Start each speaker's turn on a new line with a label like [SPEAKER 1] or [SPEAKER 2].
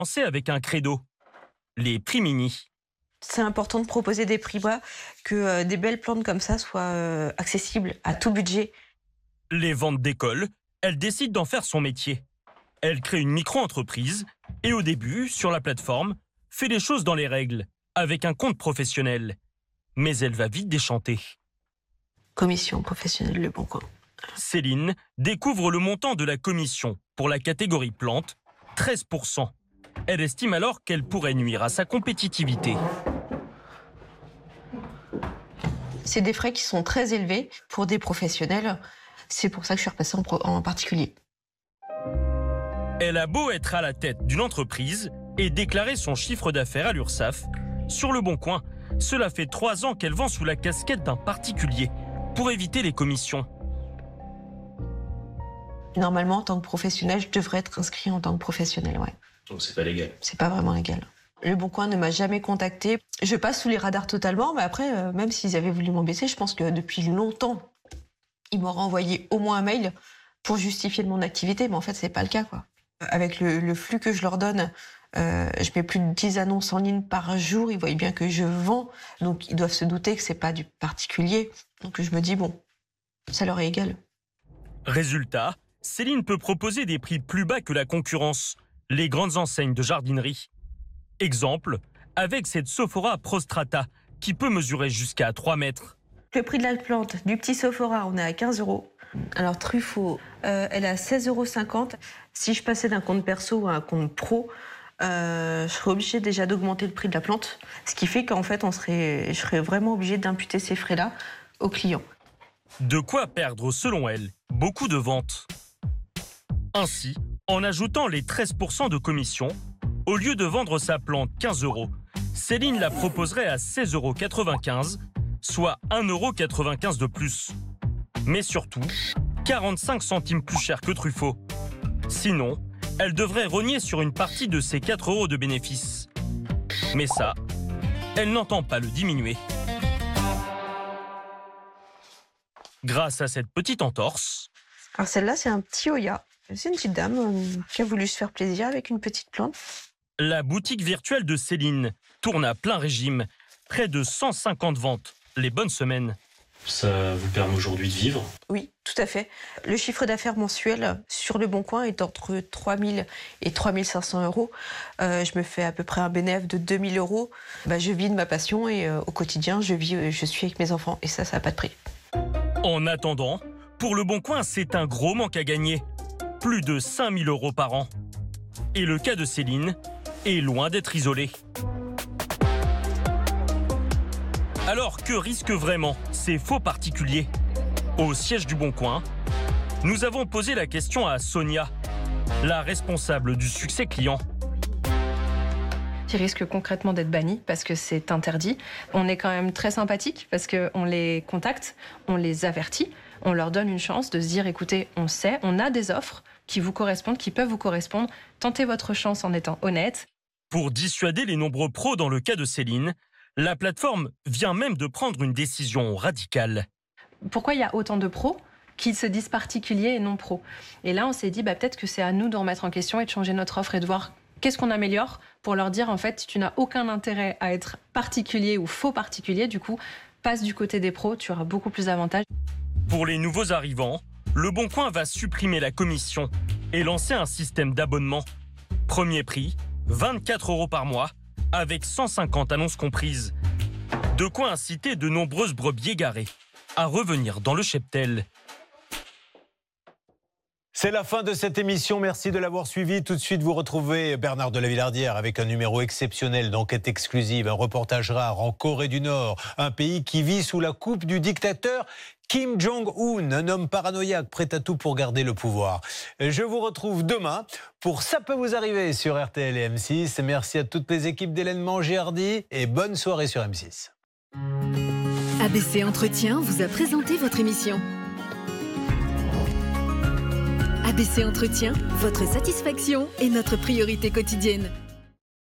[SPEAKER 1] Pensez avec un credo, les prix mini.
[SPEAKER 2] C'est important de proposer des prix bas, que des belles plantes comme ça soient accessibles à tout budget.
[SPEAKER 1] Les ventes d'école, elle décide d'en faire son métier. Elle crée une micro-entreprise et au début, sur la plateforme, fait les choses dans les règles, avec un compte professionnel. Mais elle va vite déchanter.
[SPEAKER 2] Commission professionnelle Le Bon Coin.
[SPEAKER 1] Céline découvre le montant de la commission pour la catégorie plantes, 13%. Elle estime alors qu'elle pourrait nuire à sa compétitivité.
[SPEAKER 2] C'est des frais qui sont très élevés pour des professionnels. C'est pour ça que je suis repassée en particulier.
[SPEAKER 1] Elle a beau être à la tête d'une entreprise et déclarer son chiffre d'affaires à l'URSSAF, sur Le Bon Coin, cela fait 3 ans qu'elle vend sous la casquette d'un particulier pour éviter les commissions.
[SPEAKER 2] Normalement, en tant que professionnel, je devrais être inscrit en tant que professionnel, ouais.
[SPEAKER 3] Donc c'est pas légal.
[SPEAKER 2] C'est pas vraiment légal. Le Bon Coin ne m'a jamais contacté. Je passe sous les radars totalement, mais après, même s'ils avaient voulu m'embêter, je pense que depuis longtemps, ils m'auraient envoyé au moins un mail pour justifier de mon activité, mais en fait, c'est pas le cas, quoi. Avec le flux que je leur donne, je mets plus de 10 annonces en ligne par jour, ils voient bien que je vends, donc ils doivent se douter que c'est pas du particulier. Donc je me dis, bon, ça leur est égal.
[SPEAKER 1] Résultat, Céline peut proposer des prix plus bas que la concurrence, les grandes enseignes de jardinerie. Exemple, avec cette Sophora Prostrata, qui peut mesurer jusqu'à 3 mètres.
[SPEAKER 2] Le prix de la plante du petit Sophora, on est à 15 €. Alors Truffaut, elle est à 16,50 €. Si je passais d'un compte perso à un compte pro, je serais obligée déjà d'augmenter le prix de la plante. Ce qui fait qu'en fait, je serais vraiment obligée d'imputer ces frais-là aux clients.
[SPEAKER 1] De quoi perdre, selon elle, beaucoup de ventes. Ainsi, en ajoutant les 13% de commission, au lieu de vendre sa plante 15 €, Céline la proposerait à 16,95 €, soit 1,95 € de plus. Mais surtout, 45 centimes plus cher que Truffaut. Sinon, elle devrait rogner sur une partie de ses 4 € de bénéfices. Mais ça, elle n'entend pas le diminuer. Grâce à cette petite entorse...
[SPEAKER 2] Alors celle-là, c'est un petit Oya. C'est une petite dame qui a voulu se faire plaisir avec une petite plante.
[SPEAKER 1] La boutique virtuelle de Céline tourne à plein régime. Près de 150 ventes, les bonnes semaines.
[SPEAKER 3] Ça vous permet aujourd'hui de vivre?
[SPEAKER 2] Oui, tout à fait. Le chiffre d'affaires mensuel sur Le Bon Coin est entre 3 000 et 3 500 €. Je me fais à peu près un bénéfice de 2 000 €. Je vis de ma passion et au quotidien, je suis avec mes enfants. Et ça n'a pas de prix.
[SPEAKER 1] En attendant, pour Le Bon Coin, c'est un gros manque à gagner. Plus de 5 000 € par an. Et le cas de Céline est loin d'être isolé. Alors que risquent vraiment ces faux particuliers? Au siège du Bon Coin, nous avons posé la question à Sonia, la responsable du succès client.
[SPEAKER 4] Qui risquent concrètement d'être bannis parce que c'est interdit. On est quand même très sympathique parce qu'on les contacte, on les avertit, on leur donne une chance de se dire écoutez, on sait, on a des offres qui vous correspondent, qui peuvent vous correspondre. Tentez votre chance en étant honnête.
[SPEAKER 1] Pour dissuader les nombreux pros dans le cas de Céline, la plateforme vient même de prendre une décision radicale.
[SPEAKER 4] Pourquoi il y a autant de pros qui se disent particuliers et non pros? Et là, on s'est dit peut-être que c'est à nous de remettre en question et de changer notre offre et de voir qu'est-ce qu'on améliore pour leur dire en fait tu n'as aucun intérêt à être particulier ou faux particulier. Du coup, passe du côté des pros, tu auras beaucoup plus d'avantages.
[SPEAKER 1] Pour les nouveaux arrivants, Le Bon Coin va supprimer la commission et lancer un système d'abonnement. Premier prix, 24 € par mois, avec 150 annonces comprises. De quoi inciter de nombreuses brebis égarées à revenir dans le cheptel.
[SPEAKER 5] C'est la fin de cette émission, merci de l'avoir suivi. Tout de suite, vous retrouvez Bernard de la Villardière avec un numéro exceptionnel d'enquête exclusive, un reportage rare en Corée du Nord, un pays qui vit sous la coupe du dictateur Kim Jong-un, un homme paranoïaque prêt à tout pour garder le pouvoir. Je vous retrouve demain pour Ça peut vous arriver sur RTL et M6. Merci à toutes les équipes d'Hélène Mangiardi et bonne soirée sur M6.
[SPEAKER 6] ABC Entretien vous a présenté votre émission. ABC Entretien, votre satisfaction est notre priorité quotidienne.